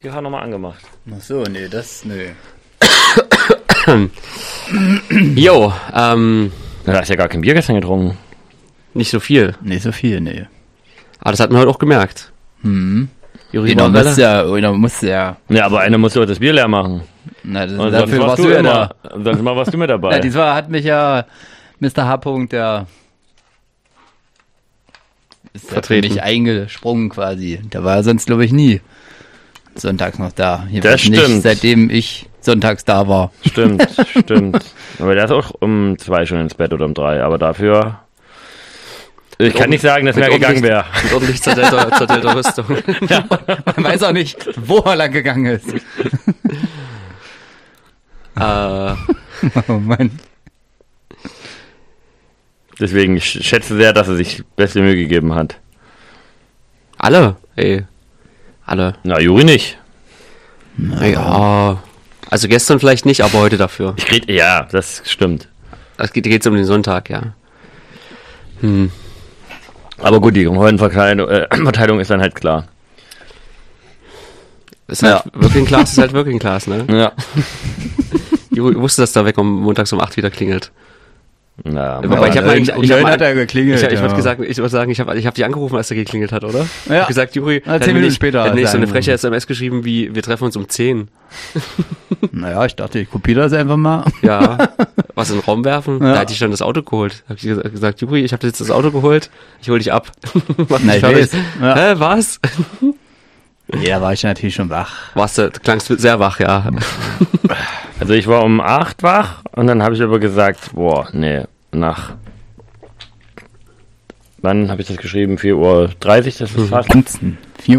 Ja, nochmal angemacht. Ach so, nee, nö. Jo, du hast ja gar kein Bier gestern getrunken. Nicht so viel. Nicht so viel, nee. Aber das hat man heute auch gemerkt. Juri Muss ja. Ja, aber einer muss doch das Bier leer machen. Na, Und dafür sonst warst du ja da. Sonst mal warst du mit dabei. Ja, diesmal hat mich ja Mr. H. der ist ja für mich eingesprungen quasi. Der war ja sonst, glaube ich, nie sonntags noch da. Das stimmt. Nicht, seitdem ich sonntags da war. Stimmt. Aber der ist auch um 2 schon ins Bett oder um 3. Aber dafür... Ich kann nicht sagen, dass er gegangen wäre. Mit ordentlich zertellter Rüstung. Ja, man weiß auch nicht, wo er lang gegangen ist. Oh Mann. Deswegen, ich schätze sehr, dass er sich beste Mühe gegeben hat. Alle? Ey. Alle. Na, Juri nicht. Ja. Also gestern vielleicht nicht, aber heute dafür. Ja, das stimmt. Es geht um den Sonntag, ja. Aber gut, die Rollenverteilung ist dann halt klar. Ist halt wirklich ein Glas, ist halt wirklich ein Glas, ne? Ja. Juri wusste, dass der Wecker montags um 8 wieder klingelt. Ja, Aber ich habe hat er geklingelt. Ich würde sagen, ich hab dich angerufen, als er geklingelt hat, oder? Ja. Ich habe gesagt, Juri, 10 Minuten später. Hätte nicht so eine freche SMS geschrieben wie, wir treffen uns um 10. Naja, ich dachte, ich kopiere das einfach mal. Ja, was in den Raum werfen? Ja. Da hatte ich schon das Auto geholt. Habe ich gesagt, Juri, ich habe jetzt das Auto geholt, ich hole dich ab. Mach Na, dich ich fertig. weiß. Ja. Hä, was? Ja, da war ich natürlich schon wach. Du klangst sehr wach, ja. Also ich war um 8 wach und dann habe ich aber gesagt, wann habe ich das geschrieben? 4:30 Uhr, das ist fast.